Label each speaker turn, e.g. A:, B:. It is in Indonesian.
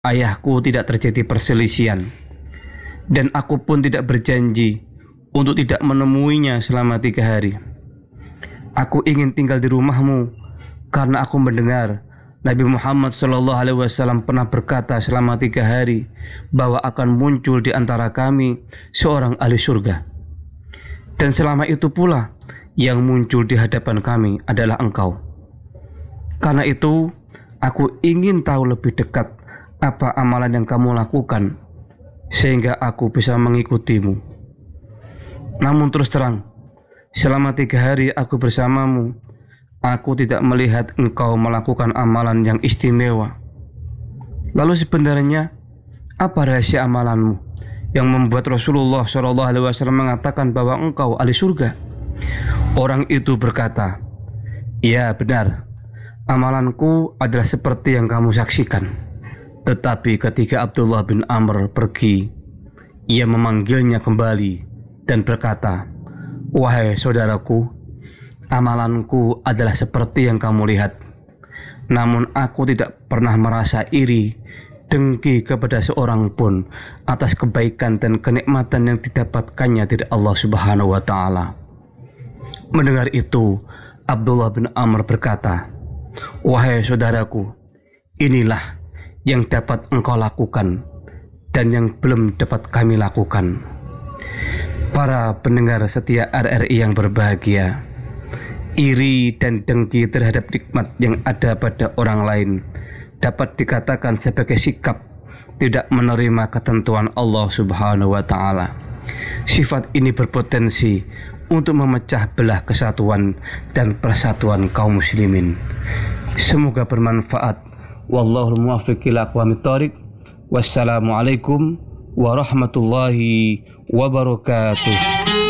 A: ayahku tidak terjadi perselisihan, dan aku pun tidak berjanji untuk tidak menemuinya selama 3 hari. Aku ingin tinggal di rumahmu karena aku mendengar Nabi Muhammad SAW pernah berkata selama 3 hari bahwa akan muncul di antara kami seorang ahli surga. Dan selama itu pula yang muncul di hadapan kami adalah engkau. Karena itu aku ingin tahu lebih dekat apa amalan yang kamu lakukan sehingga aku bisa mengikutimu. Namun terus terang, selama 3 hari aku bersamamu, aku tidak melihat engkau melakukan amalan yang istimewa. Lalu sebenarnya apa rahasia amalanmu yang membuat Rasulullah SAW mengatakan bahwa engkau ahli surga? Orang itu berkata, "Ya benar, amalanku adalah seperti yang kamu saksikan." Tetapi ketika Abdullah bin Amr pergi, ia memanggilnya kembali dan berkata, "Wahai saudaraku, amalanku adalah seperti yang kamu lihat. Namun aku tidak pernah merasa iri, dengki kepada seorang pun atas kebaikan dan kenikmatan yang didapatkannya dari Allah Subhanahu wa Ta'ala." Mendengar itu, Abdullah bin Amr berkata, "Wahai saudaraku, inilah yang dapat engkau lakukan dan yang belum dapat kami lakukan." Para pendengar setia RRI yang berbahagia, iri dan dengki terhadap nikmat yang ada pada orang lain dapat dikatakan sebagai sikap tidak menerima ketentuan Allah Subhanahu wa Ta'ala. Sifat ini berpotensi untuk memecah belah kesatuan dan persatuan kaum muslimin. Semoga bermanfaat. Wallahul muwaffiq ila aqwamit thoriq. Wassalamualaikum warahmatullahi wabarakatuh.